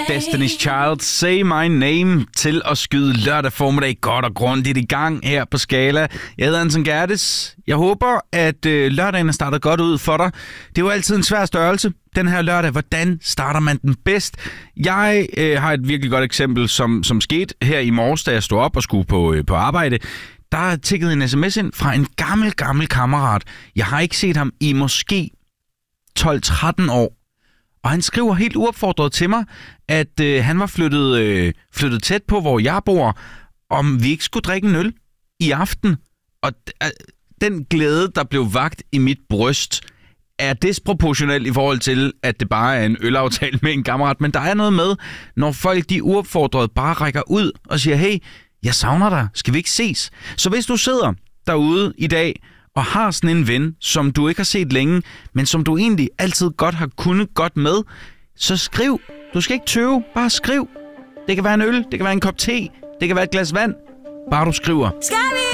Destiny's Child, Say My Name, til at skyde lørdag formiddag godt og grundigt i gang her på Skala. Jeg hedder Anton Gerdes. Jeg håber, at lørdagen er startet godt ud for dig. Det er jo altid en svær størrelse, den her lørdag. Hvordan starter man den bedst? Jeg har et virkelig godt eksempel, som skete her i morges, da jeg stod op og skulle på arbejde. Der tikkede en sms ind fra en gammel kammerat. Jeg har ikke set ham i måske 12-13 år. Og han skriver helt uopfordret til mig, at han var flyttet tæt på, hvor jeg bor, om vi ikke skulle drikke en øl i aften. Og den glæde, der blev vakt i mit bryst, er disproportionel i forhold til, at det bare er en ølaftale med en kammerat. Men der er noget med, når folk de uopfordret bare rækker ud og siger, hey, jeg savner dig, skal vi ikke ses? Så hvis du sidder derude i dag og har sådan en ven, som du ikke har set længe, men som du egentlig altid godt har kunnet godt med, så skriv. Du skal ikke tøve, bare skriv. Det kan være en øl, det kan være en kop te, det kan være et glas vand. Bare du skriver.